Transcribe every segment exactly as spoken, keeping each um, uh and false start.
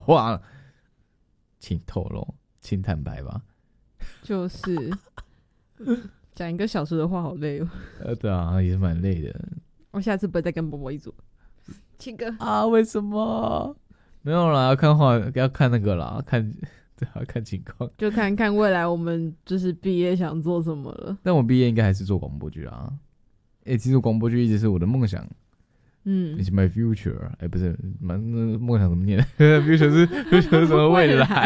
话，请透露，请坦白吧。 就是讲一个小时的话好累哦。 呃，对啊，也是蛮累的。 我下次不会再跟波波一组。七哥啊，为什么？没有啦，要看话，要看那个啦，看对啊，看情况， 就看看未来我们就是毕业想做什么了。 但我毕业应该还是做广播剧啊。哎、欸，其实广播剧一直是我的梦想。 嗯 ，It's my future。哎、欸，不是，梦梦想怎么念？future 是 future 是什么未来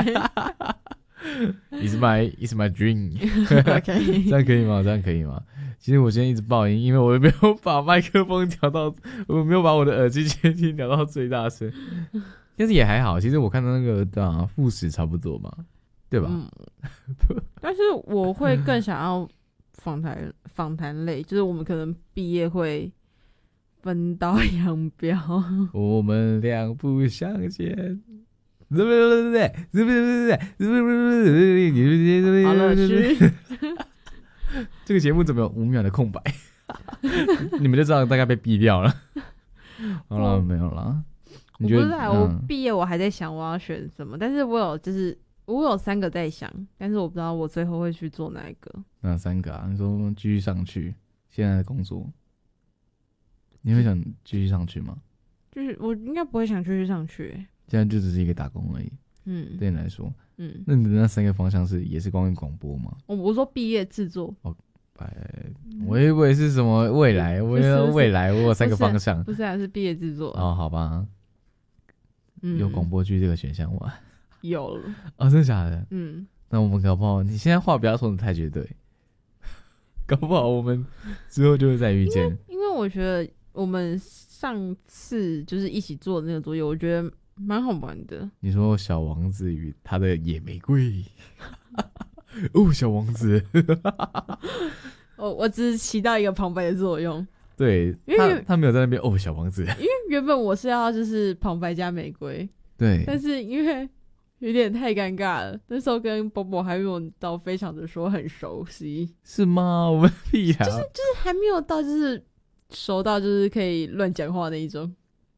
？It's my It's my dream。OK， 这样可以吗？这样可以吗？其实我现在一直爆音，因为我没有把麦克风调到，我没有把我的耳机接听调到最大声。但是也还好，其实我看到那个对啊，副使差不多嘛，对吧？ 嗯，但是我会更想要访谈访谈类，就是我们可能毕业会分道扬镳。 我们两不相见。对不对？对不对？对不对？对不对？ 好了，是。 这个节目怎么有五秒的空白？你们就知道大概被毙掉了。好了，没有了。 我不是啊，我毕业我还在想我要选什么，但是我有就是我有三个在想，但是我不知道我最后会去做哪一个。 哪三个啊？你说继续上去现在的工作，你会想继续上去吗？ 就是我应该不会想继续上去、欸， 现在就只是一个打工而已。 嗯， 对你来说， 嗯， 那你的那三个方向是也是关于广播吗？ 我我说毕业制作。 哦，哎，我以为是什么未来，我以为未来我有三个方向。 不是啊，是毕业制作。 哦，好吧。嗯、有广播剧这个选项吗？ 有了。 哦，真的假的？ 嗯。 那我们搞不好，你现在话不要说的太绝对，搞不好我们之后就会再遇见。 因为我觉得我们上次就是一起做的那个作业，我觉得蛮好玩的。 你说小王子与他的野玫瑰。哦，小王子。 哦，我只是起到一个旁白的作用。 对，他他没有在那边哦，小王子。 因为原本我是要就是旁白加玫瑰， 对， 但是因为有点太尴尬了，那时候跟波波还没有到非常的说很熟悉。 是吗？我们屁啊！ 就是就是还没有到就是熟到就是可以乱讲话那一种。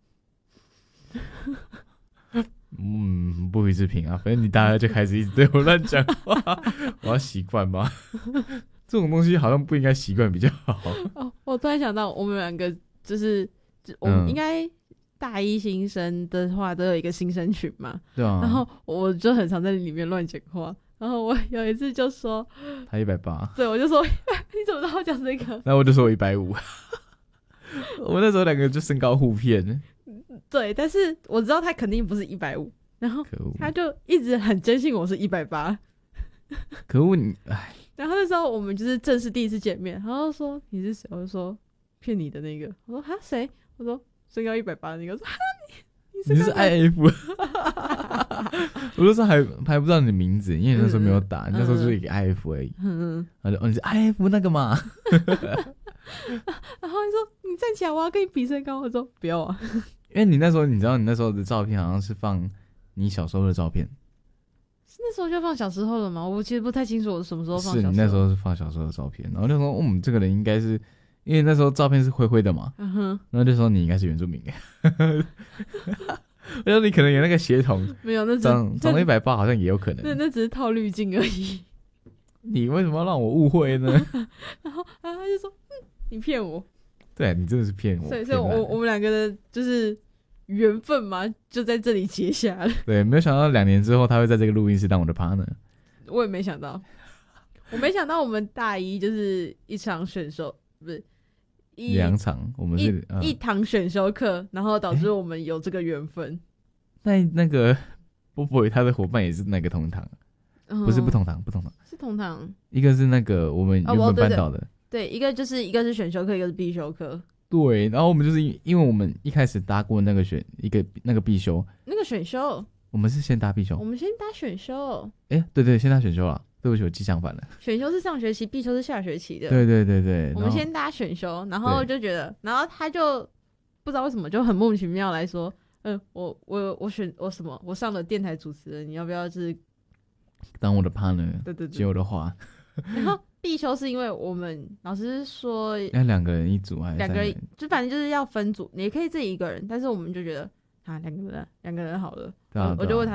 嗯，不予置评啊，反正你大家就开始一直对我乱讲话，我要习惯吗？这种东西好像不应该习惯比较好。 哦，我突然想到，我们两个就是我们应该大一新生的话都有一个新生群嘛， 对啊。 然后我就很常在里面乱讲话，然后我有一次就说他一百八， 对，我就说你怎么知道我讲这个？ 那我就说我一百五。我们那时候两个就身高互骗。 对，但是我知道他肯定不是一百五，然后他就一直很坚信我是一百八。 可恶你，哎。 然后那时候我们就是正式第一次见面，然后说你是谁？我就说骗你的那个。我说哈谁？我说身高一百八的那个。我说哈你你是 I F。我那时候还还不知道你的名字，因为你那时候没有打，嗯、你那时候就是一个 I F 而已。嗯嗯。然后就哦你是 I F 那个嘛。 然后你说你站起来，我要跟你比身高。我说不要啊。 因为你那时候你知道你那时候的照片好像是放你小时候的照片。 那时候就放小时候了吗？我其实不太清楚我什么时候放小时候。 是你那时候是放小时候的照片，然后就说我们、嗯、这个人应该是因为那时候照片是灰灰的嘛，嗯哼，然后就说你应该是原住民。我说你可能有那个血统， 没有，那只长长到一百八好像也有可能。 那那只是套滤镜而已。 你为什么要让我误会呢？ 然后然后他就说、嗯、你骗我。 对，你真的是骗我。 所以所以我我们两个的就是缘分嘛，就在这里结下了。 对，没有想到两年之后他会在这个录音室当我的 partner。 我也没想到，我没想到我们大一就是一场选修，不是一两场，我们是一、呃、一堂选修课，然后导致我们有这个缘分。 那那个波波他的伙伴也是那个同堂，嗯、不是不同堂，不同堂是同堂， 一个是那个我们原本班导的。哦对，一个就是一个是选修课，一个是必修课。 对，然后我们就是因为我们一开始搭过那个选一个那个必修， 那个选修， 我们是先搭必修， 我们先搭选修。 哎，对对，先搭选修了，对不起，我记相反了。 选修是上学期，必修是下学期的。 对对对对， 我们先搭选修，然后就觉得，然后他就不知道为什么就很莫名其妙来说，嗯，我我我选我什么，我上了电台主持人，你要不要就是当我的 partner？ 对对对， 接我的话。 然后必修是因为我们老师说要两个人一组还是两个人，就反正就是要分组，你也可以自己一个人，但是我们就觉得啊，两个人两个人好了， 对啊， 我就问他